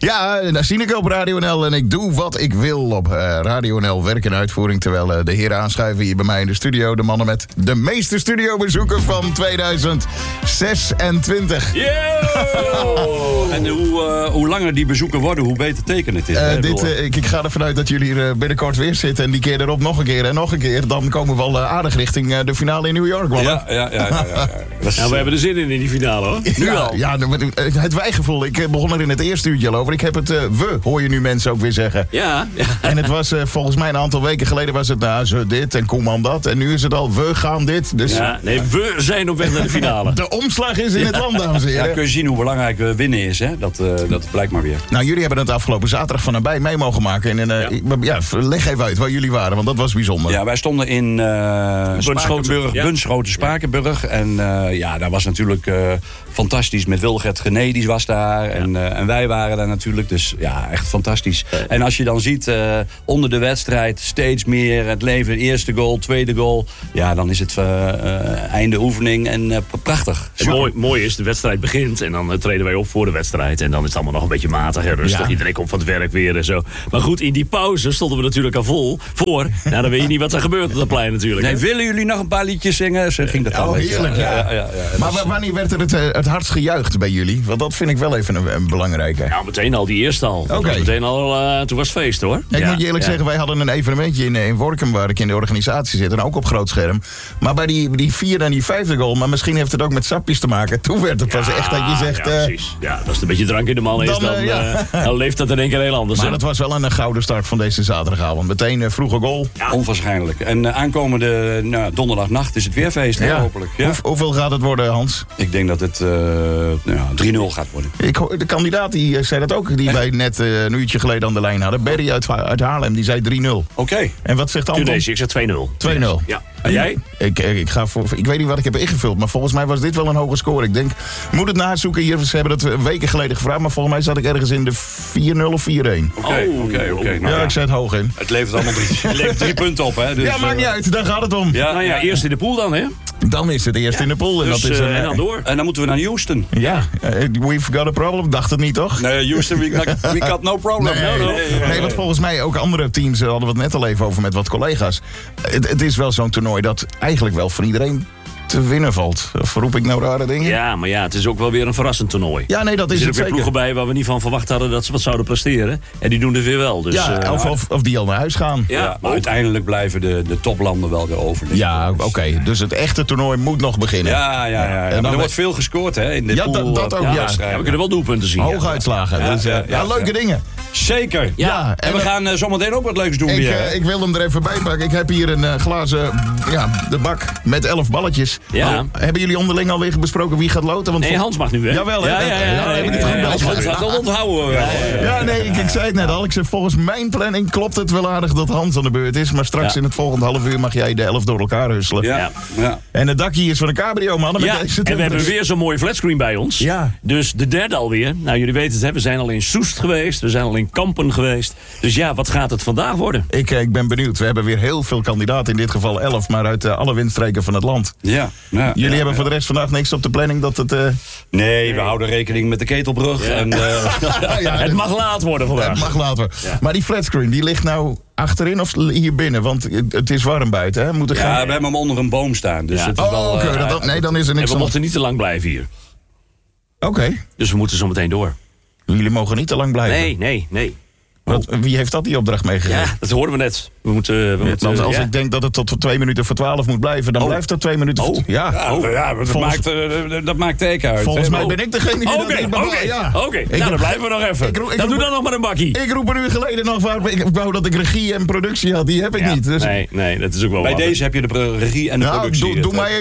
Ja, daar zie ik op Radio NL en ik doe wat ik wil op Radio NL. Werk en uitvoering, terwijl de heren aanschuiven hier bij mij in de studio. De mannen met de meeste studiobezoeken van 2026. Yo! En hoe langer die bezoeken worden, hoe beter teken het is. Ik ga ervan uit dat jullie hier binnenkort weer zitten. En die keer erop nog een keer en nog een keer. Dan komen we al aardig richting de finale in New York. Ja. Nou, we hebben er zin in die finale, hoor. Nu al. Ja, het wijgevoel. Ik begon er in het eerste uurtje al over. Ik heb het we, hoor je nu mensen ook weer zeggen. Ja. En het was volgens mij een aantal weken geleden was het ze dit en Koeman dat. En nu is het al we gaan dit. Dus Ja, nee, we zijn op weg naar de finale. de omslag is in het land, dames en heren. Ja, kun je zien hoe belangrijk winnen is, hè? Dat blijkt maar weer. Nou, jullie hebben het afgelopen zaterdag van nabij mee mogen maken. En leg even uit waar jullie waren, want dat was bijzonder. Ja, wij stonden in Bunschoten, Spakenburg. En daar was natuurlijk fantastisch met Wilgert Gené, die was daar. En wij waren daar natuurlijk, dus ja, echt fantastisch. En als je dan ziet, onder de wedstrijd steeds meer het leven, eerste goal, tweede goal. Ja, dan is het einde oefening en prachtig. Mooi is, de wedstrijd begint en dan treden wij op voor de wedstrijd. En dan is het allemaal nog een beetje matig en rustig. Ja. Iedereen komt van het werk weer en zo. Maar goed, in die pauze stonden we natuurlijk al vol voor. Nou, dan weet je niet wat er gebeurt op dat plein natuurlijk. Nee, hè? willen jullie nog een paar liedjes zingen? Zo ging dat al. Heerlijk, ja. Maar wanneer werd er het hardst gejuicht bij jullie? Want dat vind ik wel even een belangrijke. Nou, meteen al, die eerste al. Dat was meteen al, toen was het feest, hoor. Ik moet je eerlijk zeggen, wij hadden een evenementje in Workum waar ik in de organisatie zit. En ook op groot scherm. Maar bij die vierde en die vijfde goal, maar misschien heeft het ook met sapjes te maken. Toen werd het pas echt dat je zegt... Ja, precies. Ja, als het een beetje drank in de man is, dan leeft dat in één keer heel anders. Maar hè? dat was wel een gouden start van deze zaterdagavond. Meteen vroege goal. Ja. Onwaarschijnlijk. En aankomende donderdagnacht is het weer feest, hè, hopelijk. Ja. Hoeveel gaat het worden, Hans? Ik denk dat het 3-0 gaat worden. De kandidaat die zei dat ook, die wij net een uurtje geleden aan de lijn hadden. Barry uit Haarlem, die zei 3-0. Oké. En wat zegt Anton? Ik zeg 2-0. 2-0. Ja. En jij? Ik ga voor. Ik weet niet wat ik heb ingevuld, maar volgens mij was dit wel een hoge score. Ik denk, moet het nazoeken hier. Ze hebben het weken geleden gevraagd, maar volgens mij zat ik ergens in de 4-0 of 4-1. Oké. Nou, Ik zet hoog in. het levert allemaal 3 punten op, hè. Dus, Ja, maakt niet uit, daar gaat het om. Ja, Nou ja, eerst in de pool dan, hè? Dan is het eerst in de pool. En, Dus, dat is en dan door. En dan moeten we naar Houston. Ja, we've got a problem. Dacht het niet, toch? Nee, Houston, we got no problem. Nee, want volgens mij ook andere teams, hadden we het net al even over met wat collega's. Het is wel zo'n toernooi dat eigenlijk wel voor iedereen te winnen valt. Of roep ik nou rare dingen? Ja, maar ja, het is ook wel weer een verrassend toernooi. Ja, nee, dat Er is zitten het ook weer zeker. ploegen bij waar we niet van verwacht hadden dat ze wat zouden presteren. En die doen het weer wel. Dus, Ja, of die al naar huis gaan. Ja, maar uiteindelijk blijven de toplanden wel weer over. Ja, oké. Dus het echte toernooi moet nog beginnen. Ja. En Maar er wordt veel gescoord, hè, in de Ja, pool. dat ook, ja. we kunnen wel doelpunten zien. Hoge uitslagen. Ja, Dus, ja, leuke dingen. Zeker. Ja, En we gaan zometeen ook wat leuks doen weer. Ik wil hem er even bij pakken. Ik heb hier een glazen de bak met 11 balletjes. Ja. Hebben jullie onderling alweer besproken wie gaat loten? Want Nee, Hans mag nu, hè? Jawel, hè? Ja, hebben die het goed Hans gaat dat onthouden. Ja, nee, ik zei het net al. Ik zei, volgens mijn planning klopt het wel aardig dat Hans aan de beurt is. Maar straks in het volgende half uur mag jij de 11 door elkaar husselen. Ja. En het dakje is van een cabrio, mannen. Ja, en we hebben weer zo'n mooie flatscreen bij ons. Ja. Dus de derde alweer. Nou, jullie weten het, hè? We zijn al in Soest geweest. We zijn al in Kampen geweest. Dus ja, wat gaat het vandaag worden? Ik ben benieuwd. We hebben weer heel veel kandidaten. In dit geval 11, maar uit alle windstreken van het land. Jullie hebben voor de rest vandaag niks op de planning dat het... Nee, we houden rekening met de Ketelbrug. Ja. En, Het mag laat worden vandaag. Het mag later. Ja. Maar die flatscreen, die ligt nou achterin of hier binnen? Want het is warm buiten, hè? we hebben hem onder een boom staan. Dus het is wel... Nee, dan is er En niks we aan. mochten niet te lang blijven hier. Oké. Dus we moeten zo meteen door. Jullie mogen niet te lang blijven. Nee. Wie heeft dat die opdracht meegegeven? Ja, dat horen we net. We moeten Want als ik denk dat het tot 2 minuten voor 12 moet blijven, dan blijft het 2 minuten voor... Dat maakt teken uit. Volgens mij ben ik degene die dat Oké. niet bepaalt. Ja. Nou, dan blijven we nog even. Dan doe dan nog maar een bakkie. Ik roep een uur geleden nog, ik wou dat ik regie en productie had. Die heb ik niet. Dus Nee, dat is ook wel Bij wat. deze heb je de regie en de productie. doe mij